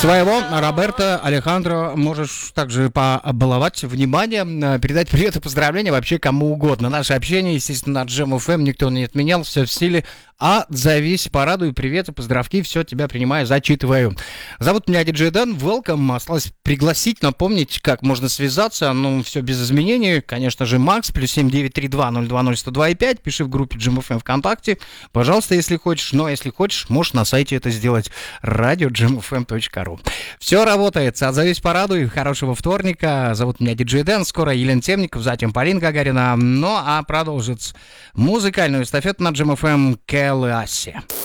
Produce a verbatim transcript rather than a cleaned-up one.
Своего Роберто Алехандро можешь также побаловать внимание, передать привет и поздравления вообще кому угодно. Наше общение, естественно, на Джем эф эм никто не отменял, все в стиле «Отзовись, порадуй, привет и поздравки, все, тебя принимаю, зачитываю». Зовут меня диджей Дэн, welcome, осталось пригласить, напомнить, как можно связаться, ну, все без изменений, конечно же, Макс, плюс семь девять три два ноль два ноль сто два и пять, пиши в группе Джем эф эм ВКонтакте, пожалуйста, если хочешь, но если хочешь, можешь на сайте это сделать, радио джем эф эм точка ру. Все работает, отзовись, порадуй, хорошего вторника, зовут меня диджей Дэн, скоро Елена Темников, затем Полина Гагарина, ну, а продолжится музыкальную эстафету на Джем эф эм Келаси.